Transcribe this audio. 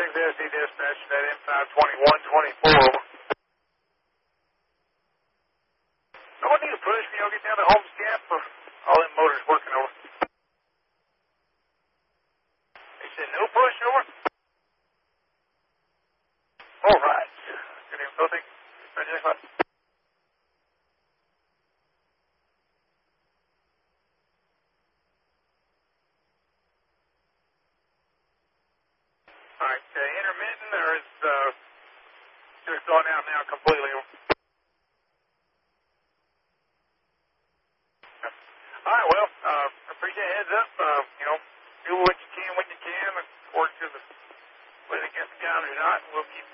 James SD dispatch, that M52124. No one need to push me. I'll get down to Holmes Gap for all them motors working over. They said no push over? All right. Good info. Thank you. All right, intermittent, or is just gone out now completely? All right, well, appreciate the heads up. Do what you can when you can, according to the whether it gets down or not. We'll keep